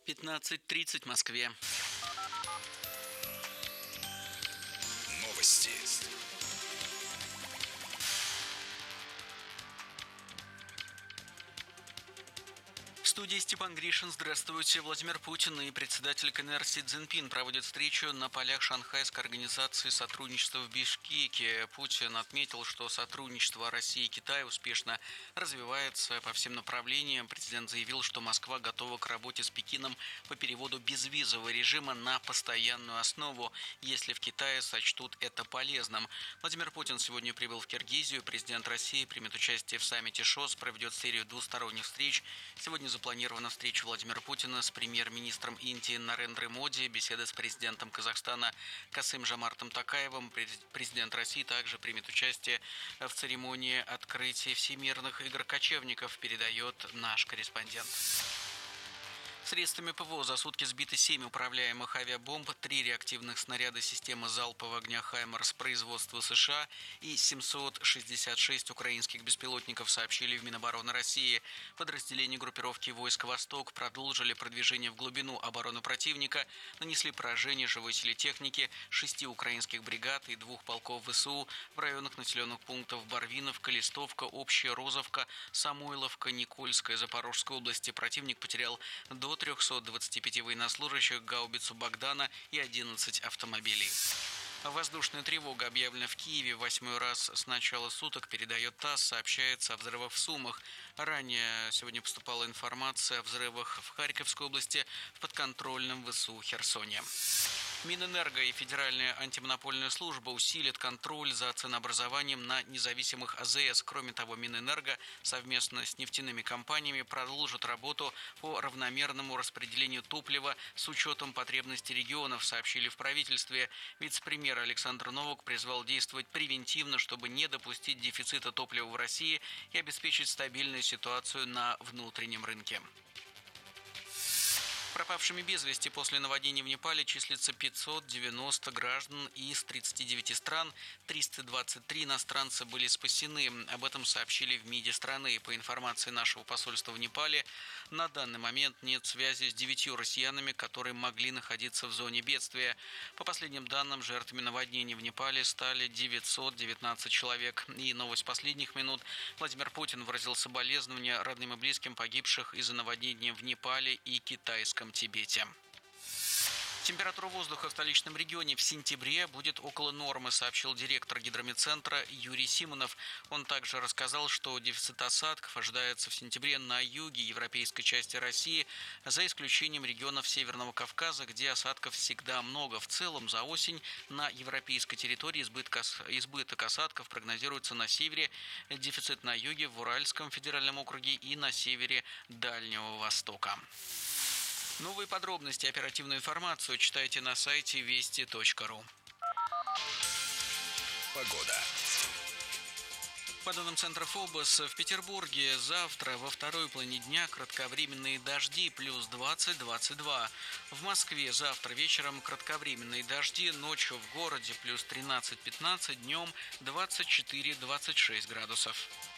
15:30 в Москве. Новости. В студии Степан Гришин. Здравствуйте. Владимир Путин и председатель КНР Си Цзиньпин проводят встречу на полях Шанхайской организации сотрудничества в Бишкеке. Путин отметил, что сотрудничество России и Китая успешно развивается по всем направлениям. Президент заявил, что Москва готова к работе с Пекином по переводу безвизового режима на постоянную основу, если в Китае сочтут это полезным. Владимир Путин сегодня прибыл в Киргизию. Президент России примет участие в саммите ШОС, проведет серию двусторонних встреч. Сегодня запланирована встреча Владимира Путина с премьер-министром Индии Нарендрой Моди, беседа с президентом Казахстана Касым-Жомартом Токаевым. Президент России также примет участие в церемонии открытия Всемирных игр кочевников, передает наш корреспондент. Средствами ПВО за сутки сбиты 7 управляемых авиабомб, 3 реактивных снаряда системы залпового огня «Хаймарс» производства США и 766 украинских беспилотников, сообщили в Минобороны России. Подразделения группировки войск «Восток» продолжили продвижение в глубину обороны противника, нанесли поражение живой силе техники 6 украинских бригад и 2 полков ВСУ в районах населенных пунктов Барвиновка, Листовка, Общая, Розовка, Самойловка, Никольская, Запорожской области. Противник потерял до 325 военнослужащих, гаубицу «Богдана» и 11 автомобилей. Воздушная тревога объявлена в Киеве 8-й раз с начала суток, передает ТАСС, сообщается о взрывах в Сумах. Ранее сегодня поступала информация о взрывах в Харьковской области, в подконтрольном ВСУ Херсоне. Минэнерго и Федеральная антимонопольная служба усилят контроль за ценообразованием на независимых АЗС. Кроме того, Минэнерго совместно с нефтяными компаниями продолжит работу по равномерному распределению топлива с учетом потребностей регионов, сообщили в правительстве. Вице-премьер Александр Новак призвал действовать превентивно, чтобы не допустить дефицита топлива в России и обеспечить стабильную ситуацию на внутреннем рынке. Пропавшими без вести после наводнений в Непале числится 590 граждан из 39 стран. 323 иностранца были спасены. Об этом сообщили в МИДе страны. По информации нашего посольства в Непале, на данный момент нет связи с 9 россиянами, которые могли находиться в зоне бедствия. По последним данным, жертвами наводнений в Непале стали 919 человек. И новость последних минут. Владимир Путин выразил соболезнования родным и близким погибших из-за наводнений в Непале и Китайском Тибете. Температура воздуха в столичном регионе в сентябре будет около нормы, сообщил директор Гидрометцентра Юрий Симонов. Он также рассказал, что дефицит осадков ожидается в сентябре на юге европейской части России, за исключением регионов Северного Кавказа, где осадков всегда много. В целом за осень на европейской территории избыток осадков прогнозируется на севере, дефицит на юге, в Уральском федеральном округе и на севере Дальнего Востока. Новые подробности и оперативную информацию читайте на сайте вести.ру. Погода. По данным Центра ФОБОС, в Петербурге завтра во второй половине дня кратковременные дожди плюс 20-22. В Москве завтра вечером кратковременные дожди, ночью в городе плюс 13-15, днем 24-26 градусов.